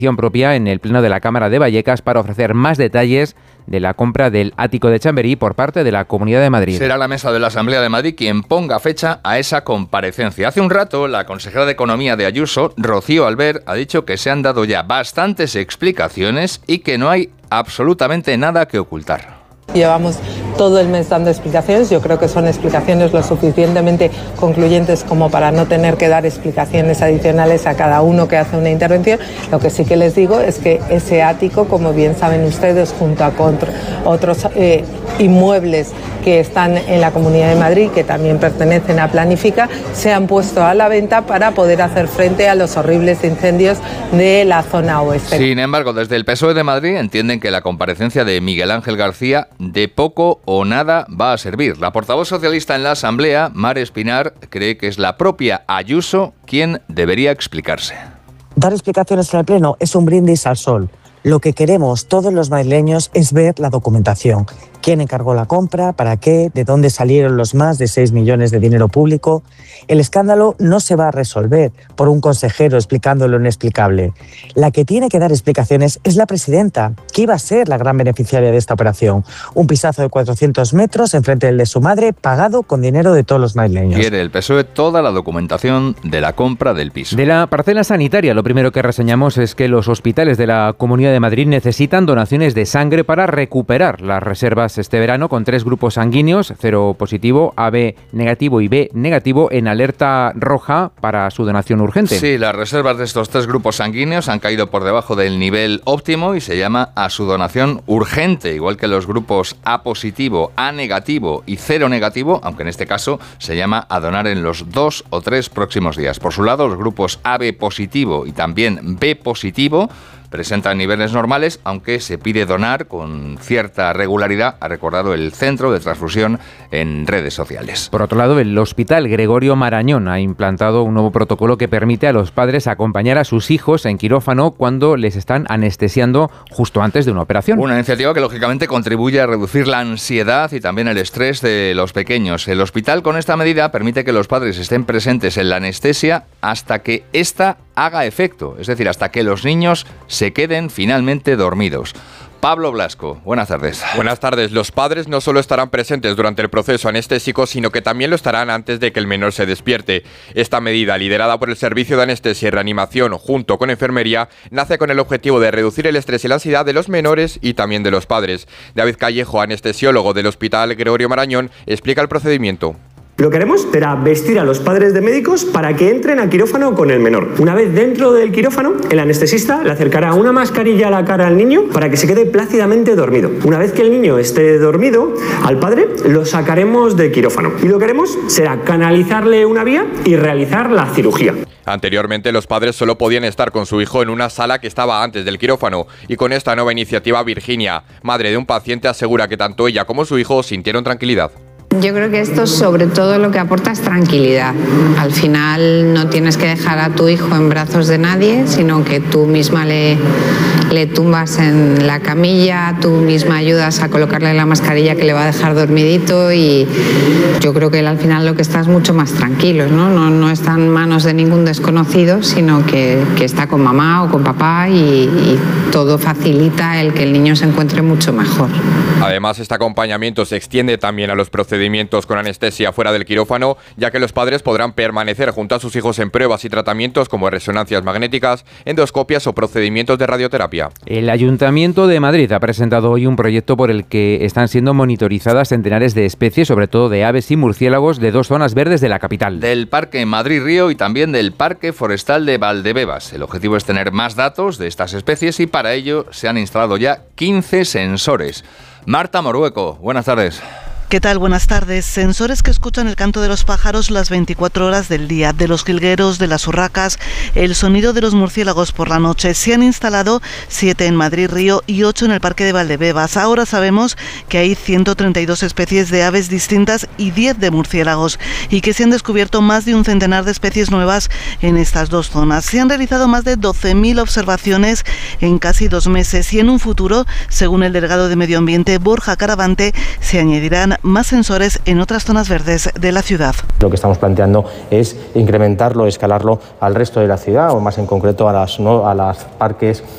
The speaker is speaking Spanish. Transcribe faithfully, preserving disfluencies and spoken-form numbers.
propia en el Pleno de la Cámara de Vallecas para ofrecer más detalles de la compra del ático de Chamberí por parte de la Comunidad de Madrid. Será la mesa de la Asamblea de Madrid quien ponga fecha a esa comparecencia. Hace un rato, la consejera de Economía de Ayuso, Rocío Albert, ha dicho que se han dado ya bastantes explicaciones y que no hay absolutamente nada que ocultar. Llevamos todo el mes dando explicaciones, yo creo que son explicaciones lo suficientemente concluyentes como para no tener que dar explicaciones adicionales a cada uno que hace una intervención. Lo que sí que les digo es que ese ático, como bien saben ustedes, junto a otros eh, inmuebles que están en la Comunidad de Madrid, que también pertenecen a Planifica, se han puesto a la venta para poder hacer frente a los horribles incendios de la zona oeste. Sin embargo, desde el P S O E de Madrid entienden que la comparecencia de Miguel Ángel García de poco o nada va a servir. La portavoz socialista en la Asamblea, Mar Espinar, cree que es la propia Ayuso quien debería explicarse. Dar explicaciones en el Pleno es un brindis al sol. Lo que queremos todos los madrileños es ver la documentación. ¿Quién encargó la compra? ¿Para qué? ¿De dónde salieron los más de seis millones de dinero público? El escándalo no se va a resolver por un consejero explicando lo inexplicable. La que tiene que dar explicaciones es la presidenta, que iba a ser la gran beneficiaria de esta operación. Un pisazo de cuatrocientos metros enfrente del de su madre, pagado con dinero de todos los madrileños. Quiere el P S O E toda la documentación de la compra del piso. De la parcela sanitaria, lo primero que reseñamos es que los hospitales de la Comunidad de Madrid necesitan donaciones de sangre para recuperar las reservas este verano, con tres grupos sanguíneos, cero positivo, A B negativo y B negativo, en alerta roja para su donación urgente. Sí, las reservas de estos tres grupos sanguíneos han caído por debajo del nivel óptimo y se llama a su donación urgente, igual que los grupos A positivo, A negativo y cero negativo, aunque en este caso se llama a donar en los dos o tres próximos días. Por su lado, los grupos A B positivo y también B positivo presentan niveles normales, aunque se pide donar con cierta regularidad, ha recordado el Centro de Transfusión en redes sociales. Por otro lado, el Hospital Gregorio Marañón ha implantado un nuevo protocolo que permite a los padres acompañar a sus hijos en quirófano cuando les están anestesiando justo antes de una operación. Una iniciativa que lógicamente contribuye a reducir la ansiedad y también el estrés de los pequeños. El hospital con esta medida permite que los padres estén presentes en la anestesia hasta que ésta haga efecto, es decir, hasta que los niños se queden finalmente dormidos. Pablo Blasco, buenas tardes. Buenas tardes. Los padres no solo estarán presentes durante el proceso anestésico, sino que también lo estarán antes de que el menor se despierte. Esta medida, liderada por el Servicio de Anestesia y Reanimación junto con Enfermería, nace con el objetivo de reducir el estrés y la ansiedad de los menores y también de los padres. David Callejo, anestesiólogo del Hospital Gregorio Marañón, explica el procedimiento. Lo que haremos será vestir a los padres de médicos para que entren al quirófano con el menor. Una vez dentro del quirófano, el anestesista le acercará una mascarilla a la cara al niño para que se quede plácidamente dormido. Una vez que el niño esté dormido, al padre lo sacaremos del quirófano. Y lo que haremos será canalizarle una vía y realizar la cirugía. Anteriormente, los padres solo podían estar con su hijo en una sala que estaba antes del quirófano, y con esta nueva iniciativa, Virginia, madre de un paciente, asegura que tanto ella como su hijo sintieron tranquilidad. Yo creo que esto sobre todo lo que aporta es tranquilidad. Al final no tienes que dejar a tu hijo en brazos de nadie, sino que tú misma le, le tumbas en la camilla, tú misma ayudas a colocarle la mascarilla que le va a dejar dormidito, y yo creo que él al final lo que está es mucho más tranquilo, ¿no? No, no está en manos de ningún desconocido, sino que, que está con mamá o con papá, y, y todo facilita el que el niño se encuentre mucho mejor. Además, este acompañamiento se extiende también a los procedimientos con anestesia fuera del quirófano, ya que los padres podrán permanecer junto a sus hijos en pruebas y tratamientos como resonancias magnéticas, endoscopias o procedimientos de radioterapia. El Ayuntamiento de Madrid ha presentado hoy un proyecto por el que están siendo monitorizadas centenares de especies, sobre todo de aves y murciélagos, de dos zonas verdes de la capital. Del Parque Madrid-Río y también del Parque Forestal de Valdebebas. El objetivo es tener más datos de estas especies y para ello se han instalado ya quince sensores. Marta Morueco, buenas tardes. ¿Qué tal? Buenas tardes. Sensores que escuchan el canto de los pájaros las veinticuatro horas del día, de los jilgueros, de las urracas, el sonido de los murciélagos por la noche. Se han instalado siete en Madrid-Río y ocho en el Parque de Valdebebas. Ahora sabemos que hay ciento treinta y dos especies de aves distintas y diez de murciélagos, y que se han descubierto más de un centenar de especies nuevas en estas dos zonas. Se han realizado más de doce mil observaciones en casi dos meses, y en un futuro, según el delegado de Medio Ambiente, Borja Caravante, se añadirán más sensores en otras zonas verdes de la ciudad. Lo que estamos planteando es incrementarlo, escalarlo al resto de la ciudad, o más en concreto a las, ¿no? a las parques